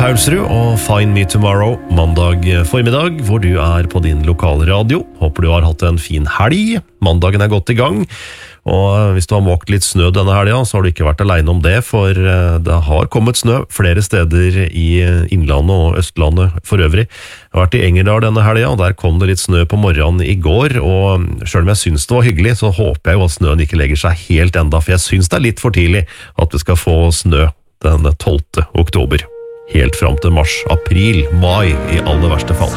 Paulsrud og Find Me Tomorrow mandag formiddag, hvor du på din lokale radio. Håper du har hatt en fin helg. Mandagen godt I gang. Og hvis du har måkt litt snø denne helgen, så har du ikke vært alene om det, for det har kommet snø flere steder I Innlandet og Østlandet for øvrig. Jeg har vært I Engerdal denne helgen, og der kom det litt snø på morgenen I går, og selv om jeg synes det var hyggelig, så håper jeg jo at snøen ikke legger seg helt enda, for jeg synes det litt for tidlig at vi skal få snø den 12. oktober. Helt fram til mars, april, mai I aller verste fall.